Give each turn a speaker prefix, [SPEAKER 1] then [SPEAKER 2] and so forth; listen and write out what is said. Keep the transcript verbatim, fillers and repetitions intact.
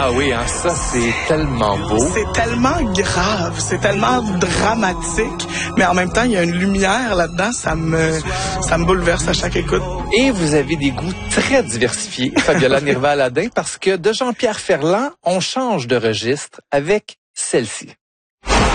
[SPEAKER 1] Ah oui, hein, ça c'est tellement beau.
[SPEAKER 2] C'est tellement grave, c'est tellement dramatique, mais en même temps, il y a une lumière là-dedans, ça me ça me bouleverse à chaque écoute.
[SPEAKER 1] Et vous avez des goûts très diversifiés, Fabiola Nirva-Aladin, parce que de Jean-Pierre Ferland, on change de registre avec celle-ci.